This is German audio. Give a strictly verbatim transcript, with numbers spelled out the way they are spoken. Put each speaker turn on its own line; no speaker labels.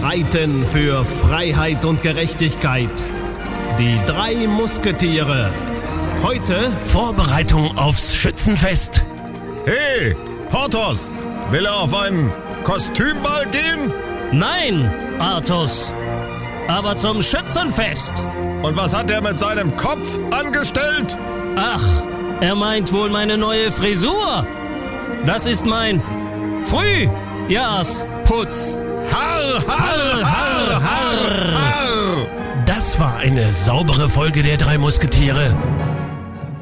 streiten für Freiheit und Gerechtigkeit. Die drei Musketiere. Heute
Vorbereitung aufs Schützenfest.
Hey, Porthos, will er auf einen Kostümball gehen?
Nein, Artus, aber zum Schützenfest.
Und was hat er mit seinem Kopf angestellt?
Ach, er meint wohl meine neue Frisur. Das ist mein Frühjahrsputz.
Harr, harr, harr, harr, harr.
Das war eine saubere Folge der drei Musketiere.